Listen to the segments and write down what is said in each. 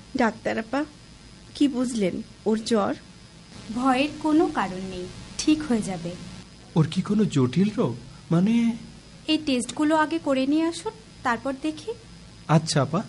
Doctor আপা, কি বুঝলেন? ওর জ্বর? ভয়ের কোনো কারণ নেই, ঠিক হয়ে যাবে। ওর কি কোনো জটিল রোগ? মানে এই টেস্টগুলো আগে করে নিয়ে আসুন, তারপর দেখি। আচ্ছা আপা।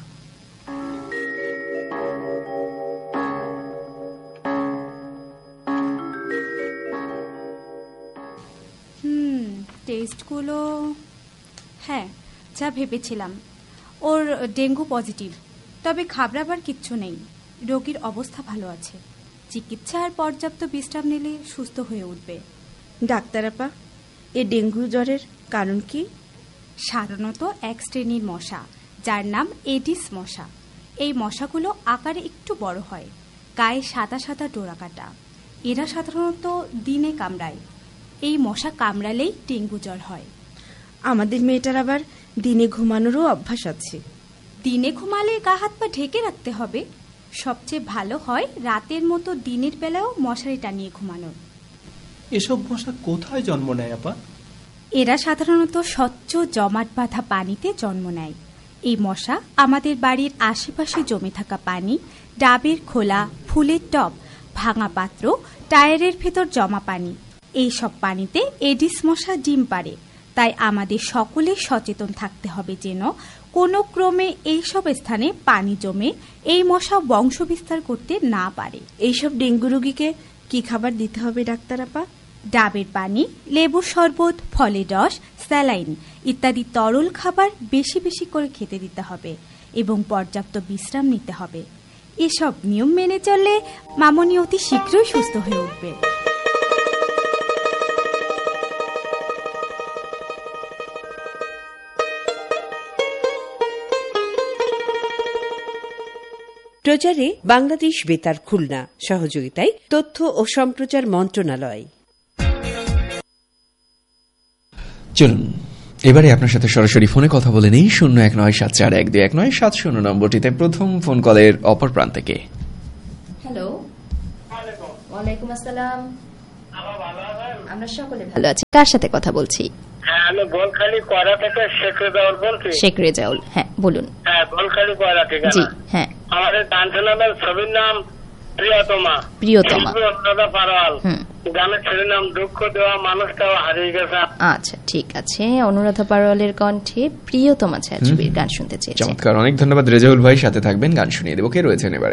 টেস্টগুলো হ্যাঁ, যা ভেবেছিলাম। ওর ডেঙ্গু পজিটিভ, তবে ঘাবড়াবার কিচ্ছু নেই। রোগীর অবস্থা ভালো আছে। চিকিৎসা আর পর্যাপ্ত বিশ্রাম নিলে সুস্থ হয়ে উঠবে। ডাক্তার আপা, এ ডেঙ্গু জ্বরের কারণ কি? সাধারণত এক শ্রেণীর মশা, যার নাম এডিস মশা। এই মশাগুলো আকারে একটু বড় হয়, গায়ে সাদা সাদা ডোরা কাটা। এরা সাধারণত দিনে কামড়ায়। এই মশা কামড়ালেই ডেঙ্গু জ্বর হয়। আমাদের মেয়েটার আবার দিনে ঘুমানোরও অভ্যাস আছে। দিনে ঘুমালে গা হাত পা ঢেকে রাখতে হবে। সবচেয়ে ভালো হয় রাতের মতো দিনের বেলাও মশারি টানিয়ে ঘুমানো। এসব মশা কোথায় জন্ম নেয় আপা? এরা সাধারণত স্বচ্ছ জমাট বাঁধা পানিতে জন্ম নেয়। এই মশা আমাদের বাড়ির আশেপাশে জমে থাকা পানি, ডাবের খোলা, ফুলের টব, ভাঙা পাত্র, টায়ারের ভেতর জমা পানি, এই সব পানিতে এডিস মশা ডিম পাড়ে। তাই আমাদের সকলে সচেতন থাকতে হবে যেন কোনো ক্রমে এইসব স্থানে পানি জমে এই মশা বংশ বিস্তার করতে না পারে। এইসব ডেঙ্গু রোগীকে কি খাবার দিতে হবে ডাক্তার আপা? ডাবের পানি, লেবুর শরবত, ফলের রস, স্যালাইন ইত্যাদি তরল খাবার বেশি বেশি করে খেতে দিতে হবে এবং পর্যাপ্ত বিশ্রাম নিতে হবে। এসব নিয়ম মেনে চললে মামনি অতি শীঘ্রই সুস্থ হয়ে উঠবে। প্রচারে বাংলাদেশ বেতার খুলনা, সহযোগিতায় তথ্য ও সম্প্রচার মন্ত্রণালয়। চলুন এবারে আপনার সাথে সরাসরি ফোনে কথা বলে নেই। 0194121970 নম্বরটিতে প্রথম ফোন কলের অপর প্রান্তে কে? হ্যালো, ওয়ালাইকুম আসসালাম। আমরা সকলে ভালো আছি। কার সাথে কথা বলছি? আমি বলখালি করা থেকে শেখ রেজাউল বলছি। শেখ রেজাউল, হ্যাঁ বলুন। হ্যাঁ, বলখালি করা থেকে। জি হ্যাঁ। আমাদের গানের ছবির নাম প্রিয়তমা। প্রিয়তমা পারওয়াল। গানের ছবির নাম দুঃখ দেওয়া মানুষটাও হারিয়ে গেছে। আচ্ছা ঠিক আছে, অনুরাধা পারওয়ালের কণ্ঠে প্রিয়তমা ছায়াছবির গান শুনতে চেয়েছি। চমৎকার, অনেক ধন্যবাদ রেজাউল ভাই, সাথে থাকবেন, গান শুনিয়ে দেবো। কে রয়েছেন এবারে?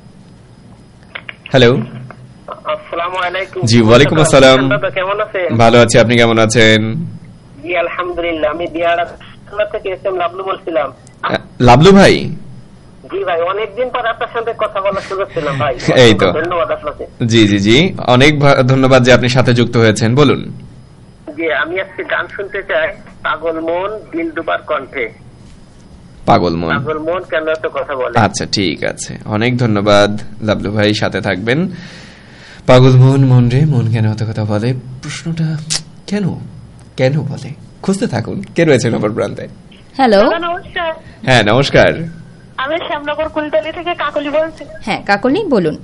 হ্যালো। আসসালামু আলাইকুম। জি ওয়ালাইকুম আসসালাম। কেমন আছেন? ভালো আছি, আপনি কেমন আছেন? জি আলহামদুলিল্লাহ। আমি দিয়াড়া থেকে এসএম লাবলু বলছিলাম। লাবলু ভাই? জি ভাই, অনেকদিন পর আপনার সাথে কথা বলার সুযোগ পেলাম ভাই। এই তো, ধন্যবাদ আপনাকে। জি জি জি, অনেক ধন্যবাদ যে আপনি সাথে যুক্ত হয়েছেন। বলুন। জি, আমি আজকে গান শুনতে চাই পাগল মন দিলরুবার কণ্ঠে। পাগল মন, পাগল মন কেন এত কথা বলে? আচ্ছা ঠিক আছে, অনেক ধন্যবাদ লাবলু ভাই, সাথে থাকবেন। পাগল মন, মন রে মন কেন এত কথা বলে, প্রশ্নটা কেন কেন বলে, খুঁজতে থাকুন। কে রয়েছেন অপর প্রান্তে? হ্যালো। নমস্কার। হ্যাঁ নমস্কার। আমি শ্যামনগর কুলতলি থেকে কাকলি বলছি। হ্যাঁ কাকলি বলুন।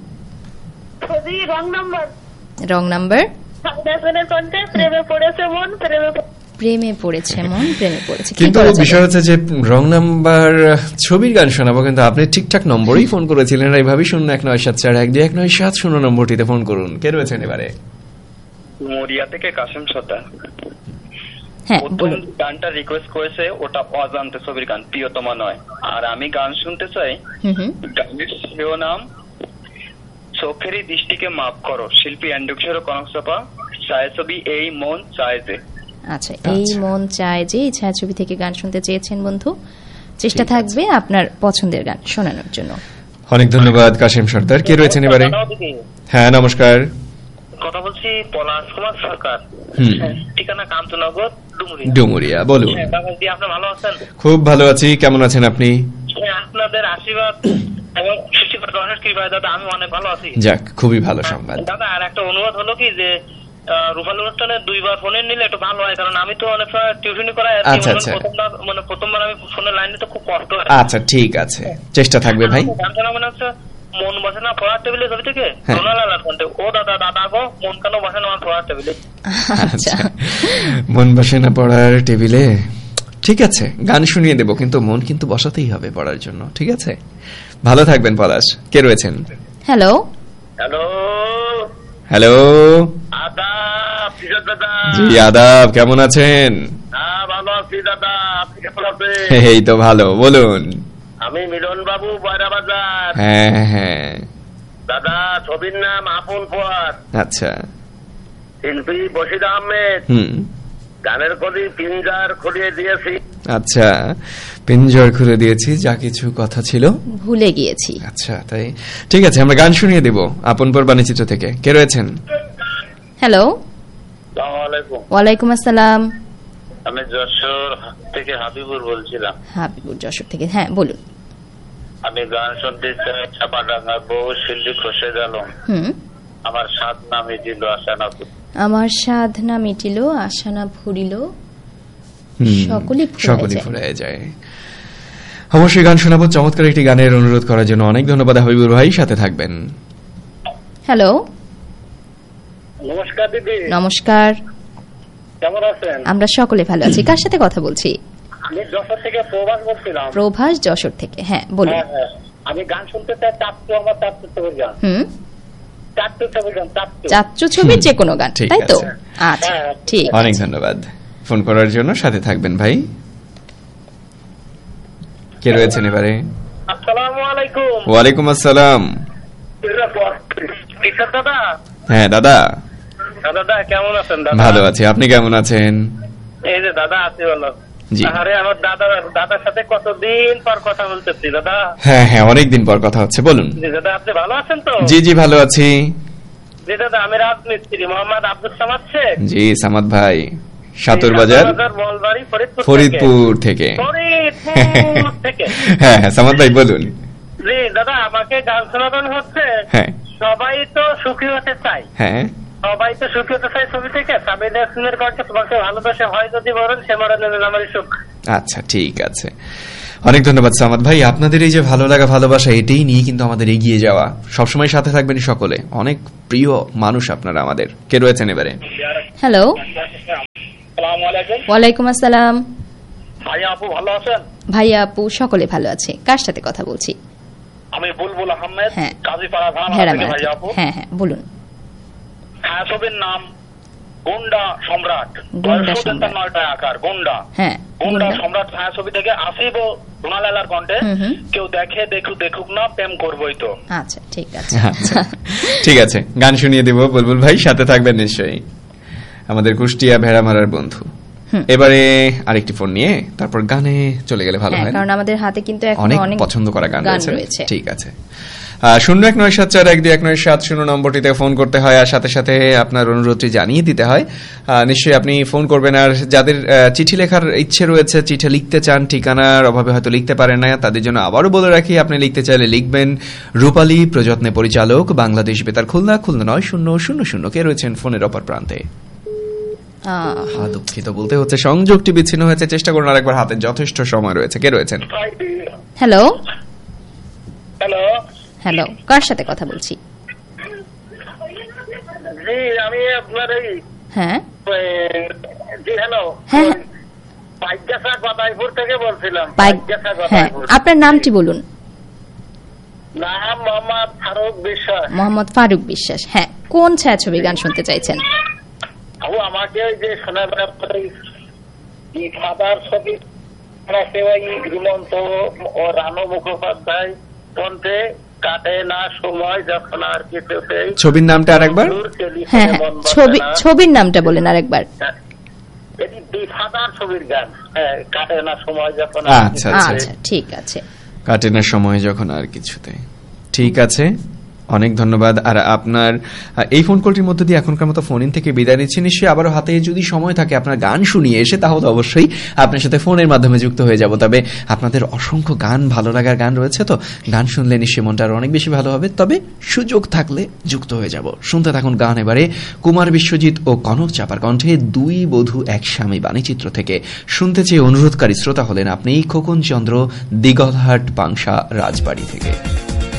Wrong number. Wrong number. প্রেমে পড়েছে মন, প্রেমে পড়েছে মন, প্রেমে পড়েছে। কিন্তু বিষয় হচ্ছে যে রং নাম্বার ছবির গান শোনাবো, কিন্তু আপনি ঠিকঠাক নম্বরেই ফোন করেছিলেন। এইভাবেই 0174121970 নম্বরটিতে ফোন করুন। কে রয়েছেন এবারে? মরিয়া থেকে কাশেম সর্দার। হ্যাঁ বলুন। গানটা রিকোয়েস্ট করেছে, ওটা অজান্তে ছবির গান, প্রিয়তমা নয়। আর আমি গান শুনতে চাই, গানের শিরোনাম চোখেরই দৃষ্টিকে মাফ করো, শিল্পী অ্যান্ডুক্সের কনকচাপা, ছায়াছবি এই মন চায় যে। আচ্ছা, এই মন চায় যে, এই ছায়াছবি থেকে গান শুনতে চেয়েছেন বন্ধু। চেষ্টা থাকবে আপনার পছন্দের গান শোনানোর জন্য। অনেক ধন্যবাদ কাশেম সর্দার। কে রয়েছেন এবারে? হ্যাঁ নমস্কার। কথা বলছি পলাশ কুমার সরকার, ঠিকানা কান্তনগর ডুমুরিয়া। বলুন। আপনি ভালো আছেন? খুব ভালো আছি, কেমন আছেন আপনি? আপনাদের আশীর্বাদ এবং দাদা আমি অনেক ভালো আছি। যাক, খুবই ভালো সংবাদ দাদা। আর একটা অনুরোধ হলো কি, যে রুফাল অনুষ্ঠানে 2বার ফোনে নিলে একটু ভালো হয়, কারণ আমি তো অনেক সময় টিউশনি করাই। প্রথমবার আমি ফোনের লাইনে তো খুব কষ্ট হয়। আচ্ছা ঠিক আছে, চেষ্টা থাকবে ভাই। গানটা মনে হচ্ছে মন বসে না পড়ার টেবিলে, ছবি থেকে রোনালালার কণ্ঠে। ও দাদা দাদা গো, মন কেন বসে না আমার পড়ার টেবিলে? আচ্ছা, মন বসে না পড়ার টেবিলে, ঠিক আছে, গান শুনিয়ে দেব, কিন্তু মন কিন্তু বসাতেই হবে পড়ার জন্য। ঠিক আছে, ভালো থাকবেন পলাশ। কে রয়েছেন? Hello hello hello. আদাব দাদা। জি আদাব, কেমন আছেন? হ্যাঁ ভালো আছি দাদা, আপনি কেমন আছেন? এই তো ভালো, বলুন। আমি মিলন বাবু, বয়রা বাজার। হ্যাঁ হ্যাঁ দাদা ছবির নাম আপন পথ, আচ্ছা। শিল্পী বশির আহমেদ। গানের কলি পিঞ্জার খুলিয়ে দিয়েছি। আচ্ছা, পিঞ্জর খুলে দিয়েছি, যা কিছু কথা ছিল ভুলে গিয়েছি। আচ্ছা তাই, ঠিক আছে, আমরা গান শুনিয়ে দেব আপনপর বাণীচিত্র থেকে। কে রয়েছেন? হ্যালো। আসসালামু আলাইকুম। ওয়ালাইকুম আসসালাম। আমি যশোর থেকে হাবিবুর বলছিলাম। হাবিবুর, যশোর থেকে। হ্যাঁ বলুন। আমি গান শুনতে চাই চাপাডাঙ্গার বহু শিল্পী খসে গেল। আমার সাধ না মিটিল আশা না ফুরিল। আমার সাধ না মিটিল আশা না ফুরিল, সকলই ফুরায় যায়। অবশ্যই গান শোনাবো। চমৎকার একটি গানের অনুরোধ করার জন্য অনেক ধন্যবাদ হাবিবুর ভাই, সাথে থাকবেন। হ্যালো। নমস্কার দিদি। নমস্কার, কেমন আছেন? আমরা সকলে ভালো আছি। কার সাথে কথা বলছি? আমি যশোর থেকে প্রভাস বলছিলাম। প্রভাস, যশোর থেকে। হ্যাঁ বলুন। আমি গান শুনতে চাই চাচ্চু, আমার চাচ্চু ছবির গান। চাচ্চু ছবির গান, চাচ্চু ছবির যে কোনো গান, তাই তো? আচ্ছা ঠিক। অনেক ধন্যবাদ ফোন করার জন্য, সাথে থাকবেন ভাই। কে রয়েছেন এবারে? আসসালামু আলাইকুম। ওয়ালাইকুম আসসালাম। দাদা। হ্যাঁ দাদা। দাদা কেমন আছেন? ভালো আছি, আপনি কেমন আছেন? এই যে দাদা আছি ভালো। জি। আরে আমার দাদার সাথে কতদিন পর কথা বলতেছি দাদা। হ্যাঁ হ্যাঁ, অনেকদিন পর কথা হচ্ছে, বলুন। জি দাদা, আপনি ভালো আছেন তো? জি জি ভালো আছি। জি দাদা, আমি রাজমিস্ত্রি মোহাম্মদ আব্দুল সামাদ শেখ। জি সামাদ ভাই, সাতুর বাজার, ফরিদপুর থেকে। হ্যাঁ হ্যাঁ সামাদ ভাই বলুন। জি দাদা, আমাকে গান শোনাবেন হচ্ছে। হ্যাঁ। সবাই তো সুখী হতে চাই। হ্যাঁ। সবাই তো সুখী হতে চাই ছবি থেকে। সাবিনা ইয়াসমিনের কণ্ঠে তোমাকে ভালোবাসে হয় যদি মরণ, সে মরণের আমারই সুখ। আচ্ছা ঠিক আছে, অনেক ধন্যবাদ সামাদ ভাই। আপনাদের এই যে ভালো লাগা ভালোবাসা, এটাই নিয়ে কিন্তু আমাদের এগিয়ে যাওয়া। সবসময় সাথে থাকবেন সকলে, অনেক প্রিয় মানুষ আপনারা আমাদের। কে রয়েছেন এবারে? হ্যালো। আসসালামু আলাইকুম। ওয়ালাইকুম আসসালাম। ভাইয়া আপু ভালো আছেন? ভাইয়া আপু সকলে ভালো আছে। কার সাথে কথা বলছি? আমি বুলবুল আহমেদ, হ্যাঁ, কাজীপাড়া থানা থেকে। ভাইয়া আপু। হ্যাঁ হ্যাঁ বলুন। ছবির নাম গুন্ডা সম্রাট। গুন্ডা সম্রাট, 9টা আকার গুন্ডা। হ্যাঁ, গুন্ডা সম্রাট ছবি থেকে আসিব সোনালালার কণ্ঠে। কেউ দেখে দেখুক না, প্রেম করবই তো। আচ্ছা ঠিক আছে। ঠিক আছে, গান শুনিয়ে দেব বুলবুল ভাই, সাথে থাকবেন নিশ্চয়ই। আমাদের কুষ্টিয়া ভেড়ামারার বন্ধু। এবারে আরেকটি ফোন নিয়ে তারপর গানে চলে গেলে ভালো হয়, কারণ আমাদের হাতে কিন্তু অনেক পছন্দ করা গান রয়েছে। ঠিক আছে, 0197412197 নম্বরটিতে ফোন করতে হয়, আর সাথে সাথে আপনার অনুরোধটি জানিয়ে দিতে হয়। নিশ্চয়ই আপনি ফোন করবেন। আর যাদের চিঠি লেখার ইচ্ছে রয়েছে, চিঠি লিখতে চান, ঠিকানার অভাবে হয়তো লিখতে পারেন না, তাদের জন্য আবারও বলে রাখি, আপনি লিখতে চাইলে লিখবেন রূপালী প্রযত্নে পরিচালক, বাংলাদেশ বেতার, খুলনা 9000। কে রয়েছেন ফোনের অপর প্রান্তে? দুঃখিত বলতে হচ্ছে, সংযোগটি বিচ্ছিন্ন হয়েছে। চেষ্টা করুন আরেকবার, হাতে যথেষ্ট সময় রয়েছে। কে রয়েছেন? হ্যালো। হ্যালো। হ্যালো, কার সাথে কথা বলছি? জি আমি আপনার এই। হ্যাঁ জি হ্যালো। হ্যাঁ, পাইকগাছা গদাইপুর থেকে বলছিলাম। হ্যাঁ, আপনার নামটি বলুন। নাম মোহাম্মদ ফারুক বিশ্বাস। মোহাম্মদ ফারুক বিশ্বাস। হ্যাঁ, কোন ছায়াছবি গান শুনতে চাইছেন? আমাকে ওই যে শোনাবেন ফাদার ছবি, হিমন্ত ও রানু মুখোপাধ্যায় কণ্ঠে কাটে না সময় যখন আর কিছু। ছবির নামটা আরেকবার? হ্যাঁ, ছবির নামটা বলেন আরেকবার। এটি ফাদার ছবির গান। কাটে না সময় যখন। আচ্ছা আচ্ছা ঠিক আছে, কাটে না সময় যখন আর কিছুতে। ঠিক আছে, অনেক ধন্যবাদ। আর আপনার এই ফোন কলটির মধ্যে দিয়ে এখনকার মতো ফোন ইন থেকে বিদায় নিচ্ছি। নিশ্চয়ই আবারও হাতে যদি সময় থাকে আপনার গান শুনিয়ে এসে, তাহলে অবশ্যই আপনার সাথে ফোনের মাধ্যমে যুক্ত হয়ে যাব। তবে আপনাদের অসংখ্য গান, ভালো লাগার গান রয়েছে, তো গান শুনলে নিশ্চয়ই মনটা আরো অনেক বেশি ভালো হবে। তবে সুযোগ থাকলে যুক্ত হয়ে যাব। শুনতে থাকুন গান এবারে কুমার বিশ্বজিৎ ও কনক চাপার কণ্ঠে দুই বধূ এক স্বামী বাণীচিত্র থেকে। শুনতে চেয়ে অনুরোধকারী শ্রোতা হলেন আপনি খোকন চন্দ্র, দিগলহাট পাংশা রাজবাড়ি থেকে।